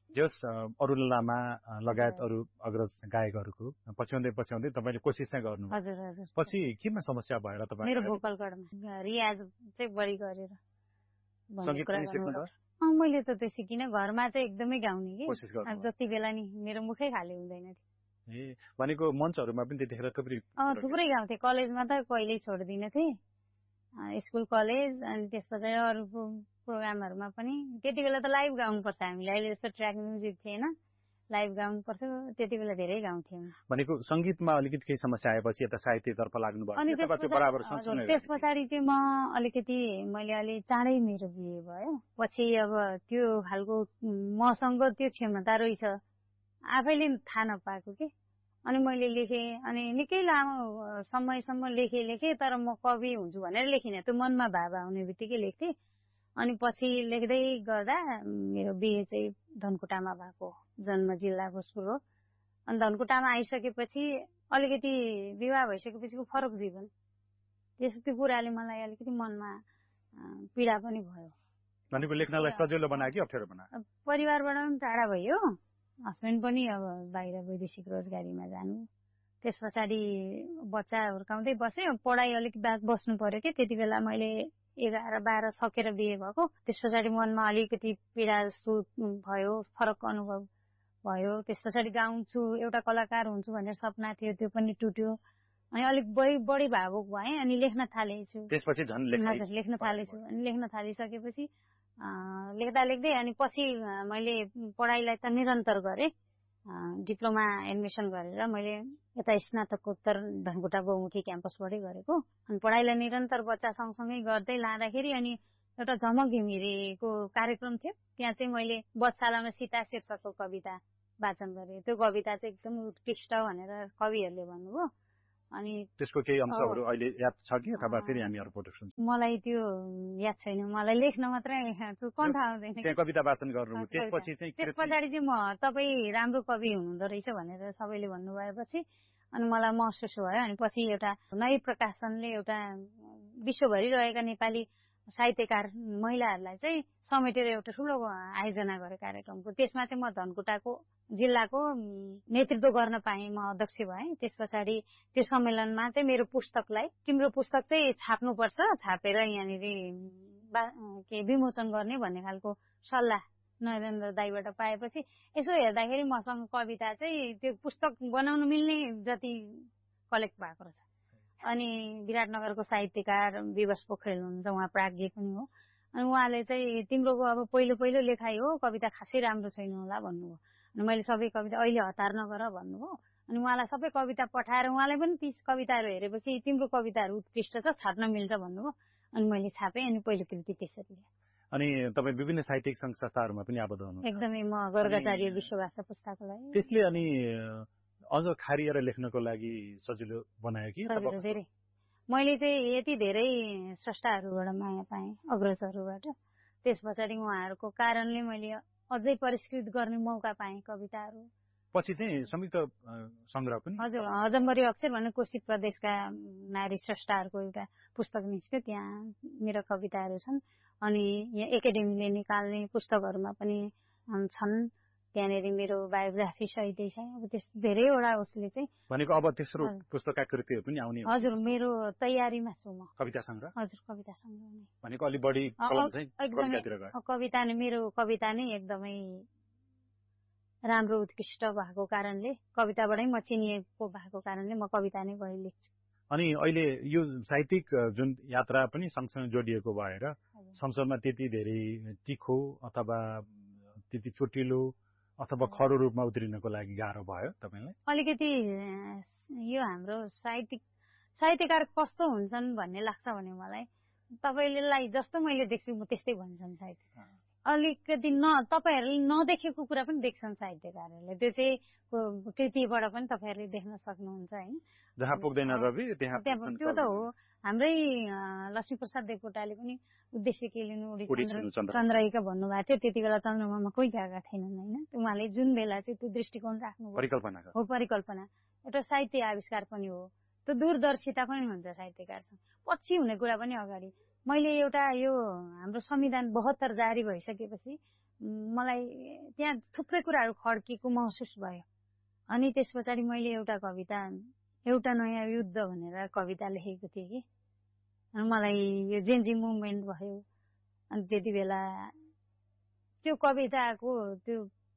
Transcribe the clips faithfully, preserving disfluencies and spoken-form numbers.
जस अरुण लामा लगायत अरू अग्रज गायकहरूको पछ्याउँदै पछ्याउँदै तपाईँले कोसिस चाहिँ गर्नु हजुर हजुर पछि केमा समस्या भएर तपाईँ मेरो भोकल कर्डमा रियाज चाहिँ बढी गरेर संगीत पनि सिक्नु त अँ मैले त त्यो सिकिनँ घरमा चाहिँ एकदमै गाउने कि कोसिस गर्नु जति बेला नि मेरो मुखै खाली हुँदैन थियो ए भनेको मञ्चहरूमा पनि त्यतिखेर थुप्रै अँ थुप्रै गाउँथे कलेजमा त कहिल्यै छोड्दिनँ थिएँ स्कुल कलेज अनि त्यस पछाडि अरू प्रोग्रामहरूमा पनि त्यति बेला त लाइभ गाउनुपर्छ हामीले अहिले जस्तो ट्र्याक म्युजिक थिएन लाइभ गाउनु पर्थ्यो त्यति बेला धेरै गाउँथ्यौँ भनेको संगीतमा अलिकति केही समस्या आएपछि यता साहित्यतर्फ लाग्नु भयो अनि त्यस पछाडि चाहिँ म अलिकति मैले अलि चाँडै मेरो बिहे भयो पछि अब त्यो खालको मसँग त्यो क्षमता रहेछ आफैले थाहा नपाएको के अनि मैले लेखेँ अनि निकै लामो समयसम्म लेखेँ लेखेँ तर म कवि हुन्छु भनेर लेखिनँ त्यो मनमा भाव आउने बित्तिकै लेख्थेँ अनि पछि लेख्दै गर्दा मेरो बिहे चाहिँ धनकुटामा भएको जन्म जिल्ला भोजपुर हो अनि धनकुटामा आइसकेपछि अलिकति विवाह भइसकेपछिको फरक जीवन त्यस त्यो कुराले मलाई अलिकति मनमा पीडा पनि भयो भनेको लेख्नलाई सजिलो बनायो कि अप्ठ्यारो बनायो परिवारबाट पनि टाढा भयो हस्बेन्ड पनि अब बाहिर वैदेशिक रोजगारीमा जानु त्यस पछाडि बच्चा हुर्काउँदै बसेँ पढाइ अलिक बाद बस्नु पर्यो कि त्यति बेला मैले एघार बाह्र सकेर बिहे भएको त्यस पछाडि मनमा अलिकति पीडा जस्तो भयो फरक अनुभव भयो त्यस पछाडि गाउँछु एउटा कलाकार हुन्छु भनेर सपना थियो त्यो पनि टुट्यो अनि अलिक बढी बढी भावुक भएँ अनि लेख्न थालेछु त्यसपछि झन् लेख्न थालेछु अनि लेख्न थालिसकेपछि लेख्दा लेख्दै अनि पछि मैले पढाइलाई त निरन्तर गरेँ डिप्लोमा एडमिसन गरेर मैले यता स्नातकोत्तर धनकुटा बहुमुखी क्याम्पसबाटै गरेको अनि पढाइलाई निरन्तर बच्चा सँगसँगै गर्दै लाँदाखेरि अनि एउटा झमक घिमिरेको कार्यक्रम थियो त्यहाँ चाहिँ मैले बच्चालामा सीता शीर्षकको कविता वाचन गरेँ त्यो कविता चाहिँ एकदम उत्कृष्ट भनेर कविहरूले भन्नुभयो अनि त्यसको केही अंशहरू अहिले याद छ कि अथवा फेरि हामीहरु फोटो सुन्छौं मलाई त्यो याद छैन मलाई लेख्न मात्रै कण्ठ आउँदैन त्यहाँ कविता वाचन गर्नु त्यसपछि चाहिँ त्यस पछाडि चाहिँ म तपाई राम्रो कवि हुनुहुँदो रहेछ भनेर सबैले भन्नु भएपछि अनि मलाई महसुस भयो अनि पछि एउटा नयाँ प्रकाशनले एउटा विश्वभरि रहेका नेपाली साहित्यकार महिलाहरूलाई चाहिँ समेटेर एउटा ठूलो आयोजना गरे कार्यक्रमको त्यसमा चाहिँ म धनकुटाको जिल्लाको नेतृत्व गर्न पाएँ म अध्यक्ष भएँ त्यस पछाडि त्यो सम्मेलनमा चाहिँ मेरो पुस्तकलाई तिम्रो पुस्तक चाहिँ छाप्नुपर्छ छापेर यहाँनिर के विमोचन गर्ने भन्ने खालको सल्लाह नरेन्द्र दाइबाट पाएपछि यसो हेर्दाखेरि मसँग कविता चाहिँ त्यो पुस्तक बनाउन मिल्ने जति कलेक्ट भएको रहेछ अनि विराटनगरको साहित्यकार विवश पोखरेल हुनुहुन्छ उहाँ प्राज्ञ पनि हो अनि उहाँले चाहिँ तिम्रो अब पहिलो पहिलो लेखाइ हो कविता खासै राम्रो छैन होला भन्नुभयो अनि मैले सबै कविता अहिले हतार नगर भन्नुभयो अनि उहाँलाई सबै कविता पठाएर उहाँले पनि ती कविताहरू हेरेपछि तिम्रो कविताहरू उत्कृष्ट छ छाप्न मिल्छ भन्नुभयो अनि मैले छापेँ अनि पहिलो कृति त्यसरी अनि तपाईँ विभिन्न साहित्यिक संघ संस्थाहरूमा पनि आबद्ध हुनुहुन्छ एकदमै म गर्गाचार्य विश्वभाषा पुस्तकालय त्यसले अनि अझ खारिएर लेख्नको लागि सजिलो बनायो कि धेरै मैले चाहिँ यति धेरै स्रष्टाहरूबाट माया पाएँ अग्रजहरूबाट त्यस पछाडि उहाँहरूको कारणले मैले अझै परिष्कृत गर्ने मौका पाएँ कविताहरू पछि चाहिँ संयुक्त संग्रह पनि हजुर हजम्बरी अक्षर भन्ने कोशी प्रदेशका नारी स्रष्टाहरूको एउटा पुस्तक निस्क्यो त्यहाँ मेरा कविताहरू छन् अनि यहाँ एकाडेमीले निकाल्ने पुस्तकहरूमा पनि छन् त्यहाँनिर मेरो बायोग्राफी सहितै छ अब त्यस धेरैवटा उसले चाहिँ भनेको अब तेस्रो पुस्तकका कृतिहरू पनि आउने हजुर मेरो तयारीमा छु म कविता संग्रह हजुर कविता संग्रह नै भनेको अलि बढी कलम चाहिँ कवितातिर गयो कविता नै मेरो कविता नै एकदमै राम्रो उत्कृष्ट भएको कारणले कविताबाटै म चिनिएको भएको कारणले म कविता नै बढी लेख्छु अनि अहिले यो साहित्यिक जुन यात्रा पनि सँगसँगै जोडिएको भएर संसारमा त्यति धेरै तिखो अथवा त्यति चोटिलो अथवा खरो रूपमा उत्रिनको लागि गाह्रो भयो तपाईलाई अलिकति यो हाम्रो साहित्यिक साहित्यकार कस्तो हुन्छन् भन्ने लाग्छ भने मलाई तपाईलाई जस्तो मैले देख्छु म त्यस्तै भन्छन् साहित्यकार अलिकति न तपाईहरूले नदेखेको कुरा पनि देख्छन् साहित्यकारहरूले त्यो चाहिँ कृतिबाट पनि तपाईहरूले देख्न सक्नुहुन्छ हैन जहाँ पुग्दैन रवि त्यहाँ त्यो त हो हाम्रै लक्ष्मीप्रसाद देवकोटाले पनि उद्देश्य के लिनु चन्द्रहिका भन्नुभएको थियो त्यति बेला चन्द्रमामा कोही गएका थिएनन् हैन उहाँले जुन बेला चाहिँ त्यो दृष्टिकोण राख्नु परिकल्पना हो परिकल्पना एउटा साहित्य आविष्कार पनि हो त्यो दूरदर्शिता पनि हुन्छ साहित्यकारसँग पछि हुने कुरा पनि अगाडि मैले एउटा यो हाम्रो संविधान बहत्तर जारी भइसकेपछि मलाई त्यहाँ थुप्रै कुराहरू खड्किएको महसुस भयो। अनि त्यस पछाडि मैले एउटा कविता एउटा नयाँ युद्ध भनेर कविता लेखेको थिएँ कि अनि मलाई यो जेन्जी मुभमेन्ट भयो। अनि त्यति बेला त्यो कविताको त्यो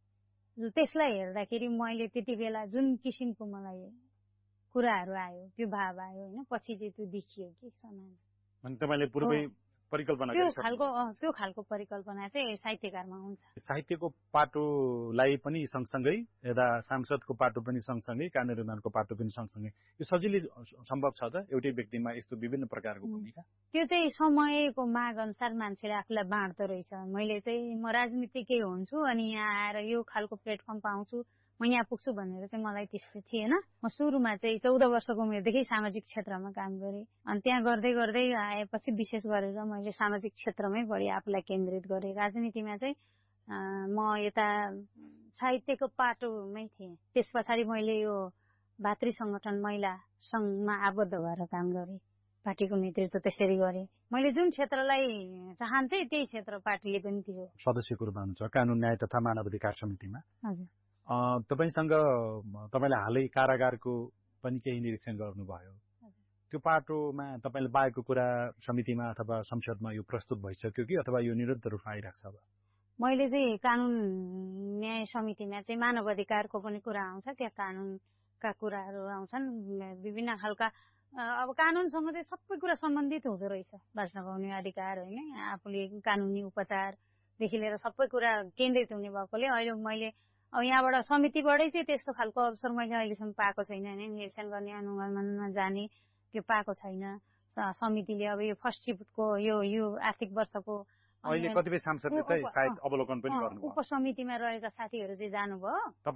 त्यसलाई हेर्दाखेरि मैले त्यति बेला जुन किसिमको मलाई कुराहरू आयो त्यो भाव आयो होइन, पछि चाहिँ त्यो देखियो कि समाज। अनि तपाईँले पूर्वै परिकल्पना त्यो खालको त्यो खालको परिकल्पना चाहिँ साहित्यकारमा हुन्छ। साहित्यको पाटोलाई पनि सँगसँगै यता सांसदको पाटो पनि सँगसँगै कानुन निर्माणको पाटो पनि सँगसँगै यो सजिलै सम्भव छ त एउटै व्यक्तिमा यस्तो विभिन्न प्रकारको भूमिका? त्यो चाहिँ समयको माग अनुसार मान्छेले आफूलाई बाँड्दो रहेछ। मैले चाहिँ म राजनीतिकै हुन्छु अनि यहाँ आएर यो खालको प्लेटफर्म पाउँछु, म यहाँ पुग्छु भनेर चाहिँ मलाई त्यस्तो थिएन। म सुरुमा चाहिँ चौध वर्षको उमेरदेखि सामाजिक क्षेत्रमा काम गरेँ। अनि त्यहाँ गर्दै गर्दै आएपछि विशेष गरेर मैले सामाजिक क्षेत्रमै बढी आफूलाई केन्द्रित गरेँ। राजनीतिमा चाहिँ म यता साहित्यको पाटोमै थिएँ। त्यस पछाडि मैले यो भातृ सङ्गठन महिला सङ्घमा आबद्ध भएर काम गरेँ, पार्टीको नेतृत्व त्यसरी गरेँ। मैले जुन क्षेत्रलाई चाहन्थेँ त्यही क्षेत्र पार्टीले पनि दियो। सदस्यको रूपमा हुन्छ कानुन न्याय तथा मानव अधिकार समितिमा। हजुर। तपाईँसँग तपाईँले हालै कारागारको पनि केही निरीक्षण गर्नुभयो। त्यो पाटोमा तपाईँले पाएको कुरा समितिमा अथवा संसदमा यो प्रस्तुत भइसक्यो कि अथवा यो निरन्तर रूपमा आइरहेको छ? अब मैले चाहिँ कानुन न्याय समितिमा चाहिँ मानव अधिकारको पनि कुरा आउँछ, त्यहाँ कानुनका कुराहरू आउँछन्, विभिन्न खालका। अब कानुनसँग चाहिँ सबै कुरा सम्बन्धित हुँदो रहेछ, बाँच्न पाउने अधिकार होइन, आफूले कानुनी उपचारदेखि लिएर सबै कुरा केन्द्रित हुने भएकोले अहिले मैले अब यहाँबाट समितिबाटै चाहिँ त्यस्तो खालको अवसर मैले अहिलेसम्म पाएको छैन होइन। निरीक्षण गर्ने अनुगमनमा जाने त्यो पाएको छैन। समितिले अब यो फर्स्ट सिफ्टको यो यो आर्थिक वर्षको अहिले कतिपय सांसदले चाहिँ सायद अवलोकन पनि गर्नुभयो। उपसमितिमा रहेका साथीहरू चाहिँ जानुभयो।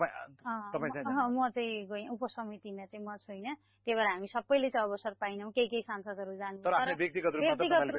म चाहिँ गएँ उपसमितिमा चाहिँ म छुइनँ, त्यही भएर हामी सबैले चाहिँ अवसर पाइनौँ। केही केही सांसदहरू जानु व्यक्तिगत